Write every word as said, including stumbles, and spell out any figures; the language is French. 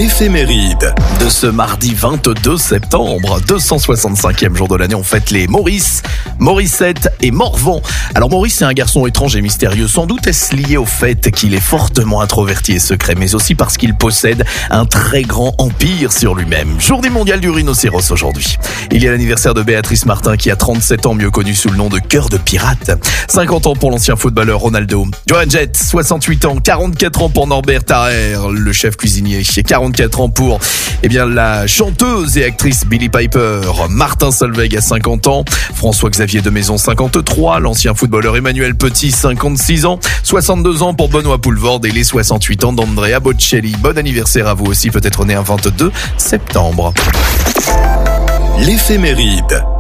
L'éphéméride de ce mardi vingt-deux septembre, deux cent soixante-cinquième jour de l'année, on fête les Maurice, Morissette et Morvan. Alors Maurice, c'est un garçon étrange et mystérieux. Sans doute est-ce lié au fait qu'il est fortement introverti et secret, mais aussi parce qu'il possède un très grand empire sur lui-même. Journée mondiale du rhinocéros aujourd'hui. Il y a l'anniversaire de Béatrice Martin qui a trente-sept ans, mieux connue sous le nom de Cœur de Pirate. cinquante ans pour l'ancien footballeur Ronaldo. Joan Jett, soixante-huit ans, quarante-quatre ans pour Norbert Tarrer, le chef cuisinier. quarante-quatre ans pour eh bien la chanteuse et actrice Billie Piper. Martin Solveig a cinquante ans. François-Xavier de Maison, cinquante-trois. L'ancien footballeur Emmanuel Petit, cinquante-six ans. soixante-deux ans pour Benoît Poulvorde et les soixante-huit ans d'Andrea Bocelli. Bon anniversaire à vous aussi, peut-être né un vingt-deux septembre. L'éphéméride.